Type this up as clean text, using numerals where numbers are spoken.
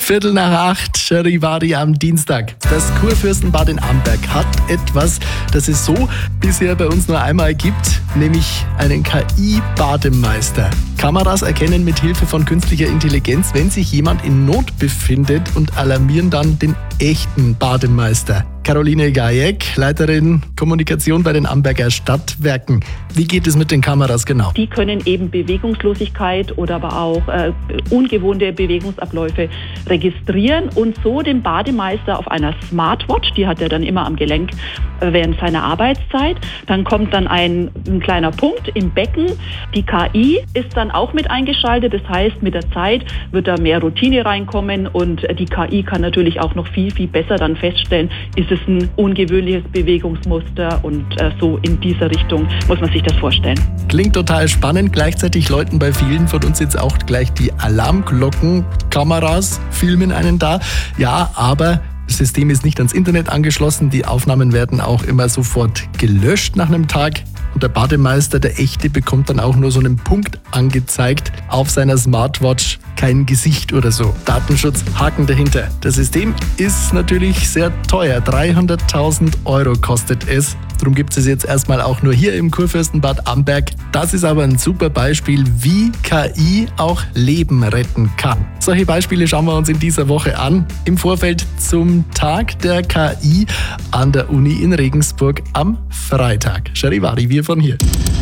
7:15, Charivari am Dienstag. Das Kurfürstenbad in Amberg hat etwas, das es so bisher bei uns nur einmal gibt, nämlich einen KI-Bademeister. Kameras erkennen mit Hilfe von künstlicher Intelligenz, wenn sich jemand in Not befindet und alarmieren dann den echten Bademeister. Caroline Gajek, Leiterin Kommunikation bei den Amberger Stadtwerken. Wie geht es mit den Kameras genau? Die können eben Bewegungslosigkeit oder aber auch ungewohnte Bewegungsabläufe registrieren und so den Bademeister auf einer Smartwatch, die hat er dann immer am Gelenk während seiner Arbeitszeit. Dann kommt dann ein kleiner Punkt im Becken. Die KI ist dann auch mit eingeschaltet. Das heißt, mit der Zeit wird da mehr Routine reinkommen und die KI kann natürlich auch noch viel, viel besser dann feststellen, ist es ein ungewöhnliches Bewegungsmuster und so in dieser Richtung muss man sich das vorstellen. Klingt total spannend. Gleichzeitig läuten bei vielen von uns jetzt auch gleich die Alarmglocken. Kameras filmen einen da. Ja, aber das System ist nicht ans Internet angeschlossen. Die Aufnahmen werden auch immer sofort gelöscht nach einem Tag. Und der Bademeister, der echte, bekommt dann auch nur so einen Punkt angezeigt auf seiner Smartwatch. Kein Gesicht oder so. Datenschutz, Haken dahinter. Das System ist natürlich sehr teuer. 300.000 € kostet es. Darum gibt es jetzt erstmal auch nur hier im Kurfürstenbad Amberg. Das ist aber ein super Beispiel, wie KI auch Leben retten kann. Solche Beispiele schauen wir uns in dieser Woche an. Im Vorfeld zum Tag der KI an der Uni in Regensburg am Freitag. Charivari, wir von hier.